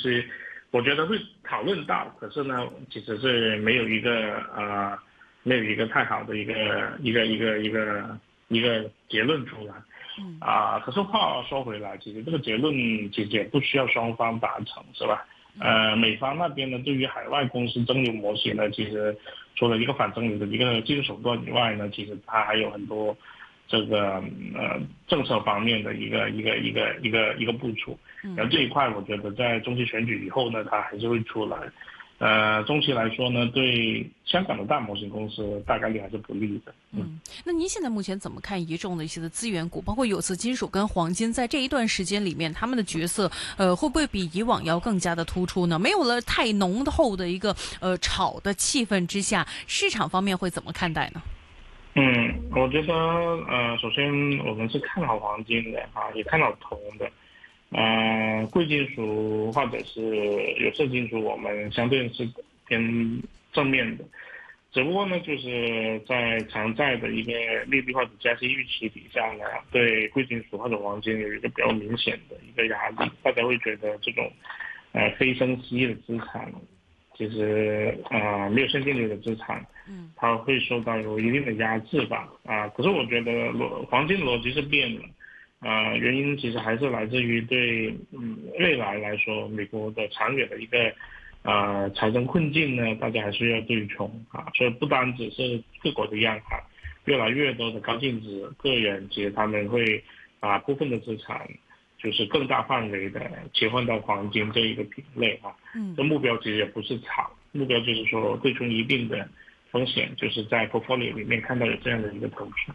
是我觉得会讨论到，可是呢，其实是没有一个太好的一个结论出来。可是话说回来，其实这个结论其实也不需要双方达成，是吧？美方那边呢，对于海外公司蒸馏模型呢，其实除了一个反蒸馏的一个技术手段以外呢，其实它还有很多这个政策方面的一个部署。然后这一块，我觉得在中期选举以后呢，它还是会出来。中期来说呢，对香港的大模型公司大概率还是不利的。 那您现在目前怎么看一众的一些的资源股，包括有色金属跟黄金，在这一段时间里面，他们的角色会不会比以往要更加的突出呢？没有了太浓厚的一个炒的气氛之下，市场方面会怎么看待呢？ 我觉得首先我们是看好黄金的也看好铜的。贵金属或者是有色金属，我们相对是偏正面的。只不过呢，就是在常在的一个利率或者加息预期底下呢，对贵金属或者黄金有一个比较明显的一个压力，大家会觉得这种非生息的资产，其实没有现金流的资产，它会受到有一定的压制吧。可是我觉得黄金逻辑是变了。原因其实还是来自于对未来来说，美国的长远的一个财政困境呢，大家还是要对冲所以不单只是各国的央行，越来越多的高净值个人，其实他们会把部分的资产就是更大范围的切换到黄金这一个品类这目标其实也不是炒，目标就是说对冲一定的风险，就是在 portfolio 里面看到有这样的一个投资。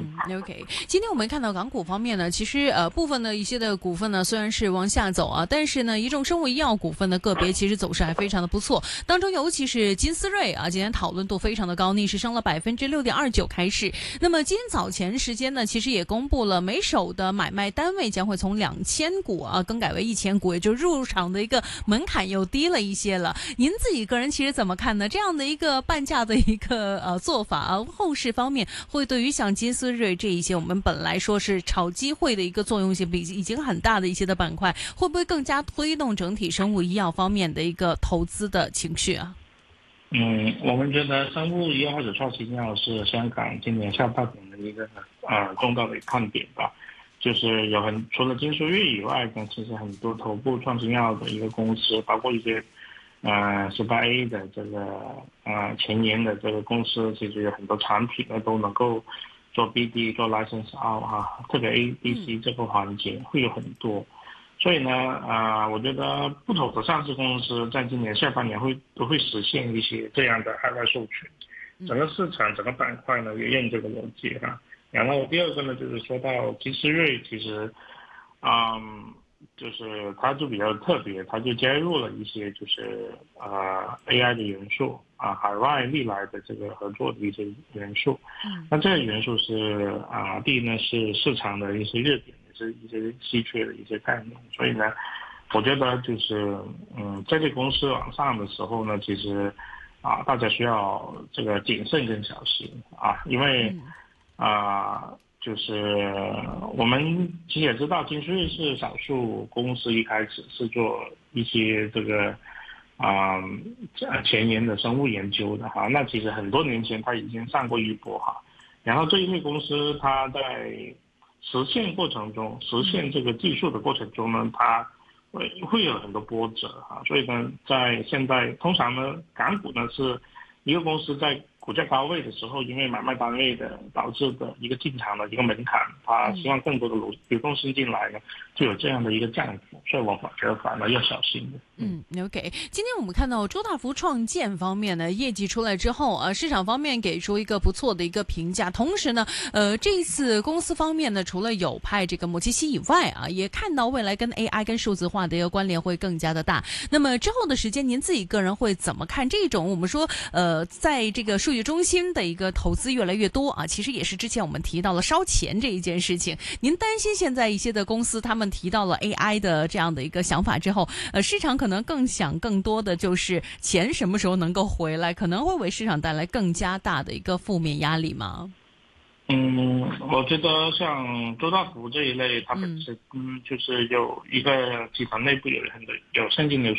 OK， 今天我们看到港股方面呢，其实部分的一些的股份呢虽然是往下走但是呢一众生物医药股份的个别其实走势还非常的不错，当中尤其是金斯瑞今天讨论度非常的高，逆势升了6.29%开市。那么今天早前时间呢，其实也公布了每手的买卖单位将会从2000股更改为1000股，也就入场的一个门槛又低了一些了。您自己个人其实怎么看呢？这样的一个半价的一个做法后市方面会对于像金斯瑞这一些我们本来说是炒机会的一个作用性已经很大的一些的板块，会不会更加推动整体生物医药方面的一个投资的情绪啊？ 我们觉得生物医药或者创新药是香港今年下半年的一个重大的看点吧。就是除了金苏瑞以外呢，其实很多头部创新药的一个公司，包括一些18A 的这个前沿的这个公司，其实有很多产品呢都能够做 BD 做 license out 特别 ADC 这个环节会有很多。所以呢我觉得不同的上市公司在今年下半年都会实现一些这样的海外授权，整个市场整个板块呢也验这个逻辑然后第二个呢，就是说到金斯瑞，其实就是它就比较特别，它就加入了一些就是AI 的元素海外历来的这个合作的一些元素。那这个元素是第一呢是市场的一些热点，也是一些稀缺的一些概念。所以呢，我觉得就是在这公司往上的时候呢，其实大家需要这个谨慎跟小心因为就是我们其实也知道金斯瑞是少数公司一开始是做一些这个前沿的生物研究的那其实很多年前他已经上过一波然后这一类公司它在实现这个技术的过程中呢，它会有很多波折所以呢，在现在通常呢，港股呢是一个公司在股价高位的时候，因为买卖单位的导致的一个进场的一个门槛，他希望更多的流动性进来呢，就有这样的一个降幅，所以我觉得反而要小心的。 OK， 今天我们看到周大福创建方面呢，业绩出来之后市场方面给出一个不错的一个评价，同时呢，这一次公司方面呢，除了有派这个母基息以外也看到未来跟 AI 跟数字化的一个关联会更加的大。那么之后的时间，您自己个人会怎么看这种我们说在这个数据中心的一个投资越来越多其实也是之前我们提到了烧钱这一件事情。您担心现在一些的公司他们提到了 AI 的这样的一个想法之后，市场可能更想更多的就是钱什么时候能够回来，可能会为市场带来更加大的一个负面压力吗？ 我觉得像周大福这一类，它本身就是有一个集团内部有现金流